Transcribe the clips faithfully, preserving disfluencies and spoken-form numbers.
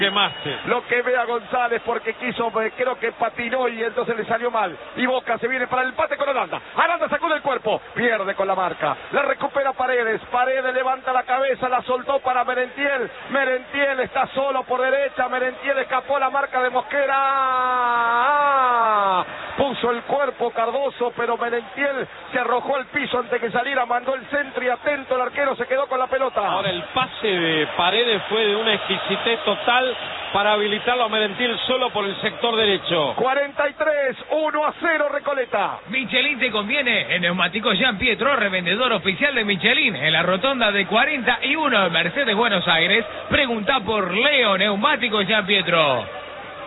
Quemaste. Lo quemé a González porque quiso, creo que patinó y entonces le salió mal. Y Boca se viene para el empate con Aranda. Aranda sacó del cuerpo, pierde con la marca. La recupera Paredes. Paredes levanta la cabeza, la soltó para Merentiel. Merentiel está solo por derecha. Merentiel escapó la marca de Mosquera. ¡Ah! Puso el cuerpo Cardoso, pero Merentiel se arrojó al piso antes que saliera. Mandó el centro y atento el arquero se quedó con la pelota. Ahora el pase de Paredes fue de una exquisitez total para habilitarlo a Merentiel solo por el sector derecho. cuarenta y tres, uno a cero Recoleta. Michelin te conviene. En Neumáticos Jean Pietro, revendedor oficial de Michelin, en la rotonda de cuarenta y uno de Mercedes Buenos Aires. Pregunta por Leo Neumáticos Jean Pietro.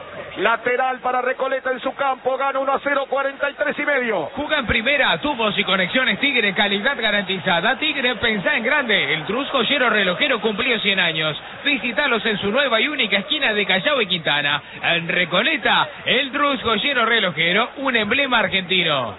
Lateral para Recoleta en su campo, gana uno a cero, cuarenta y tres y medio. Juga en primera, tubos y conexiones Tigre, calidad garantizada. Tigre, pensá en grande. El Trus Joyero Relojero cumplió cien años. Visítalos en su nueva y única esquina de Callao y Quintana. En Recoleta, el Trus Joyero Relojero, un emblema argentino.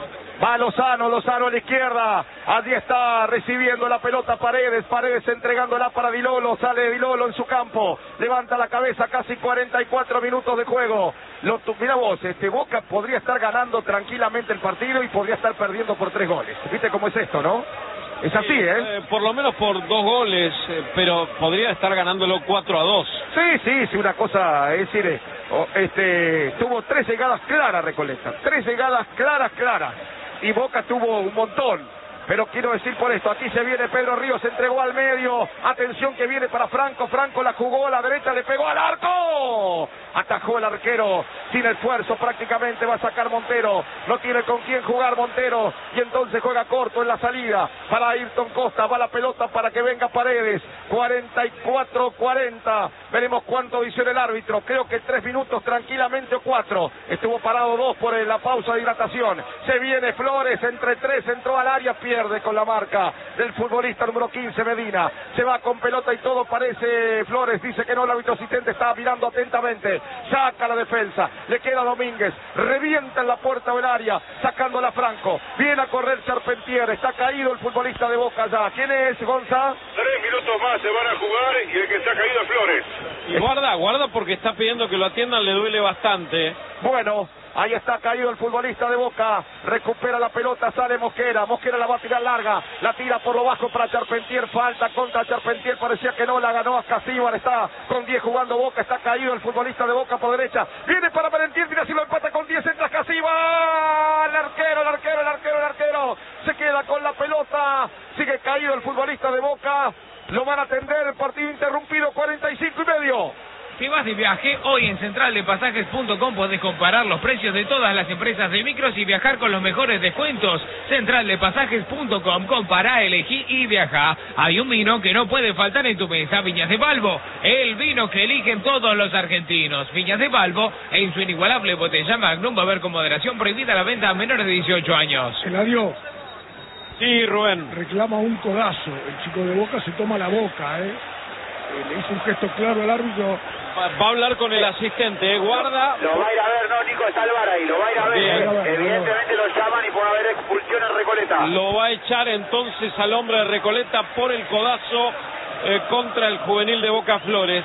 Va Lozano, Lozano a la izquierda. Allí está recibiendo la pelota Paredes. Paredes entregándola para Dilolo. Sale Dilolo en su campo. Levanta la cabeza, casi cuarenta y cuatro minutos de juego. Lo, mira vos, este Boca podría estar ganando tranquilamente el partido y podría estar perdiendo por tres goles. ¿Viste cómo es esto, no? Es así, ¿eh? eh por lo menos por dos goles, eh, pero podría estar ganándolo cuatro a dos. Sí, sí, sí, una cosa, es decir, eh, este, tuvo tres llegadas claras Recoleta. Tres llegadas claras, claras. Y Boca tuvo un montón. Pero quiero decir por esto, aquí se viene Pedro Ríos, se entregó al medio, atención que viene para Franco, Franco la jugó a la derecha, le pegó al arco, atajó el arquero, sin esfuerzo prácticamente va a sacar Montero, no tiene con quién jugar Montero, y entonces juega corto en la salida, para Ayrton Costa, va la pelota para que venga Paredes, cuarenta y cuatro cuarenta, veremos cuánto dice el árbitro, creo que tres minutos tranquilamente o cuatro, estuvo parado dos por la pausa de hidratación, se viene Flores, entre tres, entró al área, pierde con la marca del futbolista número quince Medina, se va con pelota y todo parece Flores, dice que no, el árbitro asistente está mirando atentamente, saca la defensa, le queda Domínguez, revienta en la puerta del área, sacándola Franco, viene a correr Charpentier, está caído el futbolista de Boca ya, ¿quién es Gonza? Tres minutos más se van a jugar y el que está caído es Flores. Y guarda, guarda porque está pidiendo que lo atiendan, le duele bastante. Bueno, ahí está caído el futbolista de Boca, recupera la pelota, sale Mosquera, Mosquera la va a tirar larga, la tira por lo bajo para Charpentier, falta contra Charpentier, parecía que no, la ganó a Castillo, está con diez jugando Boca, está caído el futbolista de Boca por derecha, viene para Merentiel, mira si lo empata con diez, entra Castillo, el arquero, el arquero, el arquero, el arquero, se queda con la pelota, sigue caído el futbolista de Boca, lo van a atender, el partido interrumpido, cuarenta y cinco y medio. Si vas de viaje, hoy en central de pasajes punto com podés comparar los precios de todas las empresas de micros y viajar con los mejores descuentos. central de pasajes punto com, compará, elegí y viajá. Hay un vino que no puede faltar en tu mesa, Viñas de Balbo, el vino que eligen todos los argentinos. Viñas de Balbo, en su inigualable botella Magnum, va a haber con moderación prohibida la venta a menores de dieciocho años. Eladio. Sí, Rubén. Reclama un codazo, el chico de Boca se toma la boca, ¿eh? Le hizo un gesto claro al árbitro. Va a hablar con el asistente, ¿eh? Guarda. Lo va a ir a ver, no, Nico, está el VAR ahí, lo va a ir a ver. Bien. Evidentemente lo llaman y puede haber expulsión en Recoleta. Lo va a echar entonces al hombre de Recoleta por el codazo eh, contra el juvenil de Boca Flores.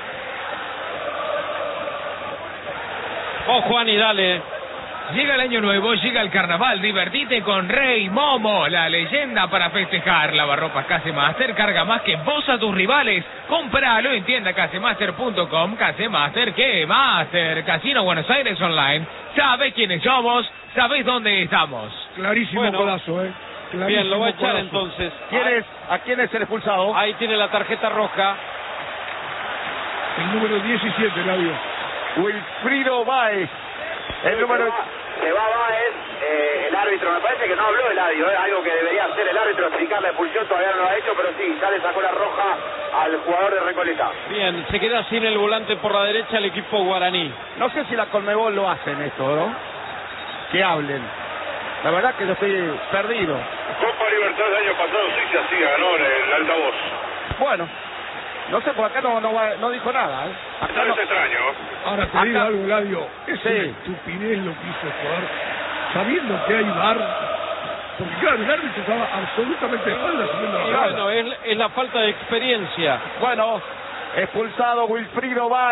Oh, Juan, y dale. Llega el año nuevo, llega el carnaval, divertite con Rey Momo, la leyenda para festejar. Lavarropas Casemaster, carga más que vos a tus rivales. Compralo en tienda casemaster punto com, Casemaster, ¿qué? Master, Casino Buenos Aires Online. ¿Sabés quiénes somos? ¿Sabés dónde estamos? Clarísimo Bueno, codazo, ¿eh? Clarísimo bien, lo va a echar codazo. entonces. ¿Quién es? ¿A quién es el expulsado? Ahí tiene la tarjeta roja. El número diecisiete, Eladio. Wilfrido Báez. El número... Se va Báez, eh, el árbitro, me parece que no habló Eladio, eh, algo que debería hacer el árbitro, explicar la expulsión, todavía no lo ha hecho, pero sí, ya le sacó la roja al jugador de Recoleta. Bien, se queda sin el volante por la derecha el equipo guaraní. No sé si la Conmebol lo hacen esto, ¿no? Que hablen. La verdad que yo estoy perdido. Copa Libertad del año pasado sí se hacía, ganó en el altavoz. Bueno, no sé, por acá no, no, va, no dijo nada, ¿eh? Acá No no... es extraño. Ahora te Acá- digo algo, Eladio. Es Sí. una estupidez lo que hizo el jugador. Sabiendo que hay VAR. Porque claro, el árbitro estaba absolutamente de espaldas siguiendo la Y jugada. bueno, es, es la falta de experiencia. Bueno, expulsado Wilfrido Báez.